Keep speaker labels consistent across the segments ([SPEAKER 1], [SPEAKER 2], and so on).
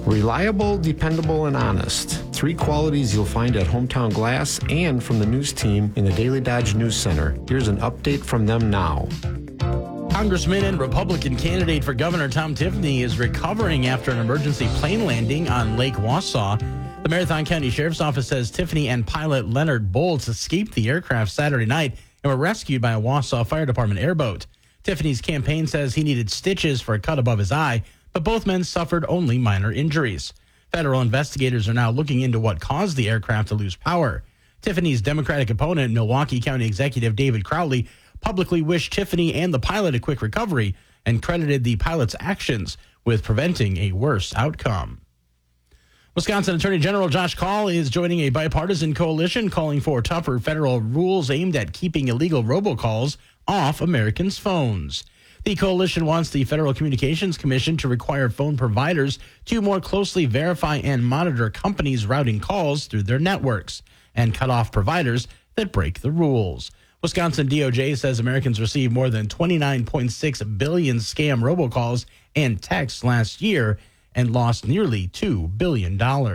[SPEAKER 1] Reliable, dependable, and honest. 3 qualities you'll find at Hometown Glass and from the news team in the Daily Dodge News Center. Here's an update from them now.
[SPEAKER 2] Congressman and Republican candidate for governor Tom Tiffany is recovering after an emergency plane landing on Lake Wausau. The Marathon County Sheriff's Office says Tiffany and pilot Leonard Bolts escaped the aircraft Saturday night and were rescued by a Wausau Fire Department airboat. Tiffany's campaign says he needed stitches for a cut above his eye, but both men suffered only minor injuries. Federal investigators are now looking into what caused the aircraft to lose power. Tiffany's Democratic opponent, Milwaukee County Executive David Crowley, publicly wished Tiffany and the pilot a quick recovery and credited the pilot's actions with preventing a worse outcome. Wisconsin Attorney General Josh Kaul is joining a bipartisan coalition calling for tougher federal rules aimed at keeping illegal robocalls off Americans' phones. The coalition wants the Federal Communications Commission to require phone providers to more closely verify and monitor companies routing calls through their networks and cut off providers that break the rules. Wisconsin DOJ says Americans received more than 29.6 billion scam robocalls and texts last year and lost nearly $2 billion.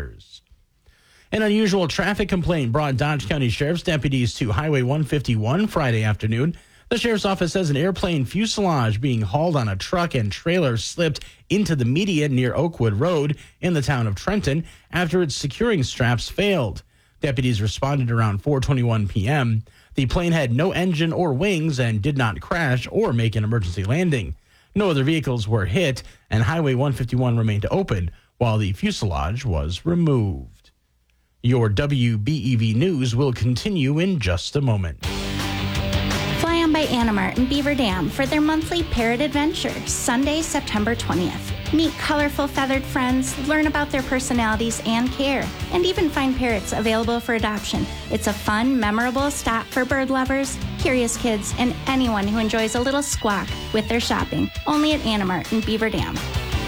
[SPEAKER 2] An unusual traffic complaint brought Dodge County Sheriff's deputies to Highway 151 Friday afternoon. The Sheriff's Office says an airplane fuselage being hauled on a truck and trailer slipped into the median near Oakwood Road in the town of Trenton after its securing straps failed. Deputies responded around 4:21 p.m. The plane had no engine or wings and did not crash or make an emergency landing. No other vehicles were hit, and Highway 151 remained open while the fuselage was removed. Your WBEV News will continue in just a moment.
[SPEAKER 3] Fly on by Animart in Beaver Dam for their monthly parrot adventure, Sunday, September 20th. Meet colorful feathered friends, learn about their personalities and care, and even find parrots available for adoption. It's a fun, memorable stop for bird lovers, curious kids, and anyone who enjoys a little squawk with their shopping. Only at Animart in Beaver Dam.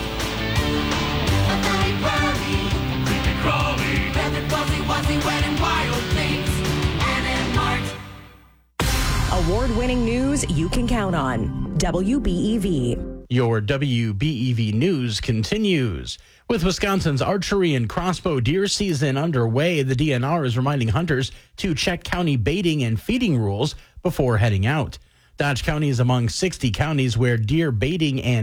[SPEAKER 4] Award-winning news you can count on. WBEV.
[SPEAKER 2] Your WBEV News continues. With Wisconsin's archery and crossbow deer season underway, the DNR is reminding hunters to check county baiting and feeding rules before heading out. Dodge County is among 60 counties where deer baiting and